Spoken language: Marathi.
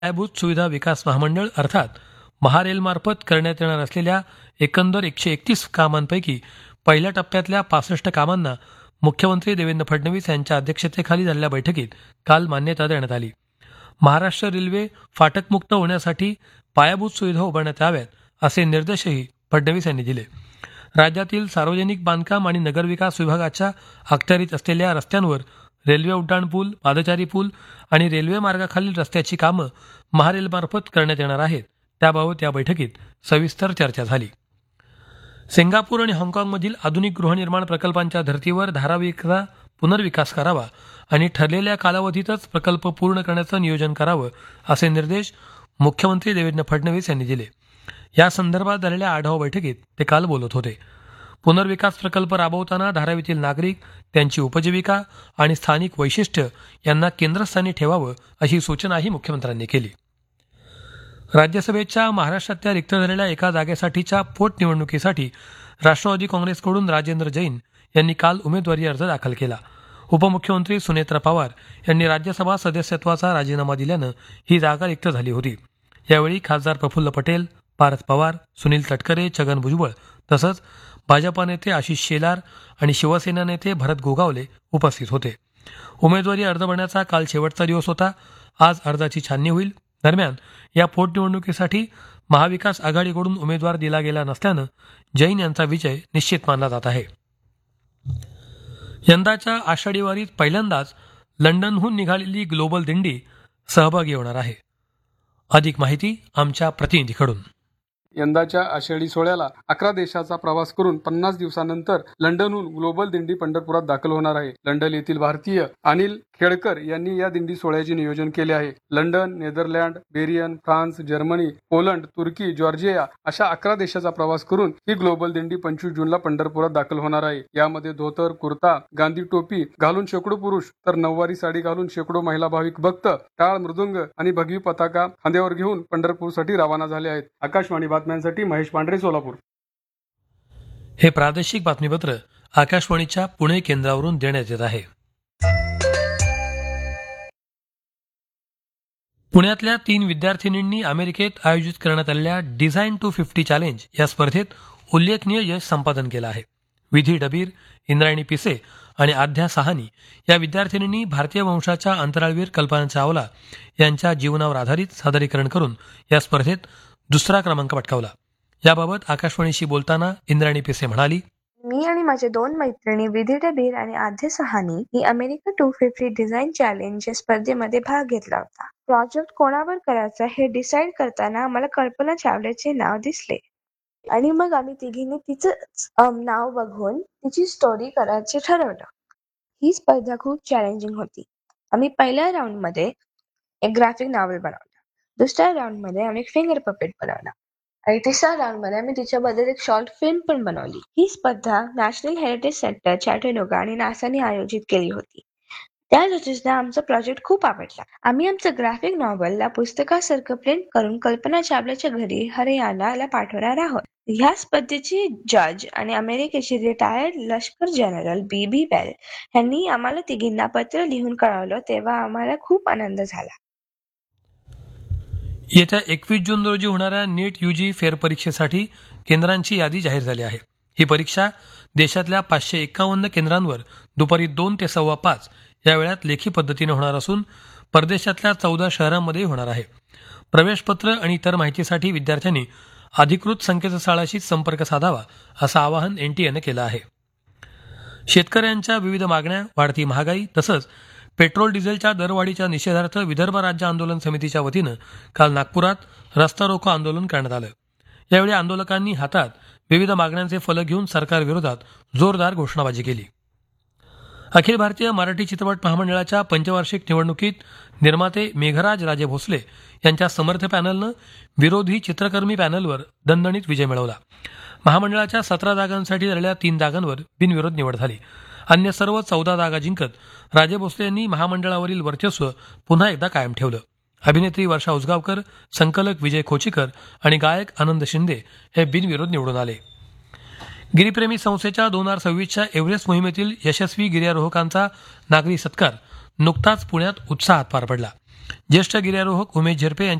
पायाभूत सुविधा विकास महामंडळ अर्थात महारेलमार्फत करण्यात येणार असलेल्या एकंदर 131 कामांपैकी पहिल्या टप्प्यातल्या 65 कामांना मुख्यमंत्री देवेंद्र फडणवीस यांच्या अध्यक्षतेखाली झालेल्या बैठकीत काल मान्यता देण्यात आली. महाराष्ट्र रेल्वे फाटकमुक्त होण्यासाठी पायाभूत सुविधा उभारण्यात याव्यात असे निर्देशही फडणवीस यांनी दिले. राज्यातील सार्वजनिक बांधकाम आणि नगरविकास विभागाच्या अखत्यारीत असलेल्या रस्त्यांवर रेल्वे उड्डाण पूल, पादचारी पूल आणि रेल्वे मार्गाखालील रस्त्याची कामं महारेलमार्फत करण्यात येणार आहेत. त्याबाबत या बैठकीत सविस्तर चर्चा झाली. सिंगापूर आणि हाँगकाँगमधील आधुनिक गृहनिर्माण प्रकल्पांच्या धर्तीवर धारावीचा पुनर्विकास करावा आणि ठरलेल्या कालावधीतच प्रकल्प पूर्ण करण्याचं नियोजन करावं असे निर्देश मुख्यमंत्री देवेंद्र फडणवीस यांनी दिले. या संदर्भात झालेल्या आढावा बैठकीत ते काल बोलत होते. पुनर्विकास प्रकल्प राबवताना धारावीतील नागरिक, त्यांची उपजीविका आणि स्थानिक वैशिष्ट्य यांना केंद्रस्थानी ठेवावं अशी सूचनाही मुख्यमंत्र्यांनी केली. राज्यसभेच्या महाराष्ट्रातल्या रिक्त झालेल्या एका जागेसाठीच्या पोटनिवडणुकीसाठी राष्ट्रवादी काँग्रेसकडून राजेंद्र जैन यांनी काल उमेदवारी अर्ज दाखल केला. उपमुख्यमंत्री सुनेत्रा पवार यांनी राज्यसभा सदस्यत्वाचा राजीनामा दिल्यानं ही जागा रिक्त झाली होती. यावेळी खासदार प्रफुल्ल पटेल, पारस पवार, सुनील तटकरे, छगन भुजबळ तसंच भाजपा नेते आशिष शेलार आणि शिवसेना नेते भरत गोगावले उपस्थित होते. उमेदवारी अर्ज भरण्याचा काल शेवटचा दिवस होता. आज अर्जाची छाननी होईल. दरम्यान या पोटनिवडणुकीसाठी महाविकास आघाडीकडून उमेदवार दिला गेला नसल्यानं जैन यांचा विजय निश्चित मानला जात आहे. यंदाच्या आषाढी वारीत पहिल्यांदाच लंडनहून निघालेली ग्लोबल दिंडी सहभागी होणार आहे. अधिक माहिती आमच्या प्रतिनिधीकडून. यंदाच्या आषाढी सोहळ्याला 11 देशाचा प्रवास करून 50 दिवसानंतर लंडनहून ग्लोबल दिंडी पंढरपुरात दाखल होणार आहे. लंडन येथील भारतीय अनिल खेडकर यांनी या दिंडी सोहळ्याचे नियोजन केले आहे. London, Netherland, baryon, France, Germany, Poland, तुर्की, जॉर्जिया अशा 11 देशाचा प्रवास करून ही ग्लोबल दिंडी 25 जूनला पंढरपुरात दाखल होणार आहे. यामध्ये धोतर, कुर्ता, गांधी टोपी घालून शेकडो पुरुष तर नऊवारी साडी घालून शेकडो महिला भाविक भक्त टाळ, मृदुंग आणि भगवी पताका खांद्यावर घेऊन पंढरपूरसाठी रवाना झाले आहेत. आकाशवाणी बातम्यांसाठी महेश पांढरे, सोलापूर. हे प्रादेशिक बातमीपत्र आकाशवाणीच्या पुणे केंद्रावरून देण्यात येत आहे. पुण्यातल्या 3 विद्यार्थिनींनी अमेरिकेत आयोजित करण्यात आलेल्या डिझाईन टू 50 चॅलेंज या स्पर्धेत उल्लेखनीय यश संपादन केलं आहे. विधी डबीर, इंद्रायणी पिसे आणि आध्या साहानी या विद्यार्थिनींनी भारतीय वंशाच्या अंतराळवीर कल्पना चावला यांच्या जीवनावर आधारित सादरीकरण करून या स्पर्धेत दुसरा क्रमांक पटकावला. याबाबत आकाशवाणीशी बोलताना इंद्रायणी पिसे म्हणाली, मी आणि माझे 2 मैत्रिणी विधी डबीर आणि आध्या सहानी ही अमेरिका 250 डिझाईन चॅलेंज या स्पर्धेमध्ये भाग घेतला होता. प्रोजेक्ट कोणावर करायचा हे डिसाईड करताना आम्हाला कल्पना चावल्याचे नाव दिसले आणि मग आम्ही तिघींनी तिचं नाव बघून तिची स्टोरी करायचे ठरवलं. ही स्पर्धा खूप चॅलेंजिंग होती. आम्ही पहिल्या राऊंडमध्ये एक ग्राफिक नॉव्हेल बनवलं, दुसऱ्या राऊंडमध्ये आम्ही फिंगर पपेट बनवला आणि तिसऱ्या राऊंडमध्ये आम्ही तिच्याबद्दल एक शॉर्ट फिल्म पण बनवली. ही स्पर्धा नॅशनल हेरिटेज सेंटर चॅटनोगा आणि नासाने आयोजित केली होती. त्या जजेसना आमचा प्रोजेक्ट खूप आवडला. आम्ही आमचं ग्राफिक नॉव्हेलला पुस्तकासारखं प्रिंट करून कल्पना चावल्याच्या घरी हरियाणाला पाठवणार आहोत. ह्या स्पर्धेचे जज आणि अमेरिकेचे रिटायर्ड लष्कर जनरल BB बेल यांनी आम्हाला तिघींना पत्र लिहून कळवलं, तेव्हा आम्हाला खूप आनंद झाला. येत्या 21 जून रोजी होणाऱ्या नीट UG फेरपरीक्षेसाठी केंद्रांची यादी जाहीर झाली आहे. ही परीक्षा देशातल्या 551 केंद्रांवर दुपारी 2 ते 5:15 या वेळात लेखी पद्धतीने होणार असून परदेशातल्या 14 शहरांमध्ये होणार आहे. प्रवेशपत्र आणि इतर माहितीसाठी विद्यार्थ्यांनी अधिकृत संकेतस्थळाशी संपर्क साधावा असं आवाहन NTAनं केलं आहे. शेतकऱ्यांच्या विविध मागण्या, वाढती महागाई तसंच पेट्रोल डिझेलच्या दरवाढीच्या निषेधार्थ विदर्भ राज्य आंदोलन समितीच्या वतीनं काल नागपुरात रस्ता रोको आंदोलन करण्यात आलं. यावेळी आंदोलकांनी हातात विविध मागण्यांचे फलक घेऊन सरकारविरोधात जोरदार घोषणाबाजी केली. अखिल भारतीय मराठी चित्रपट महामंडळाच्या पंचवार्षिक निवडणुकीत निर्माते मेघराज राजे भोसले यांच्या समर्थ पॅनलनं विरोधी चित्रकर्मी पॅनलवर दणदणीत विजय मिळवला. महामंडळाच्या 17 जागांसाठी झालेल्या 3 जागांवर बिनविरोध निवड झाली. अन्य सर्व 14 जागा जिंकत राजे भोसले यांनी महामंडळावरील वर्चस्व पुन्हा एकदा कायम ठेवलं. अभिनेत्री वर्षा उसगावकर, संकलक विजय खोचीकर आणि गायक आनंद शिंदे हे बिनविरोध निवडून आले. गिरीप्रेमी संस्थेच्या 2026च्या एव्हरेस्ट मोहिमेतील यशस्वी गिर्यारोहकांचा नागरी सत्कार नुकताच पुण्यात उत्साहात पार पडला. ज्येष्ठ गिर्यारोहक उमेश झिरपे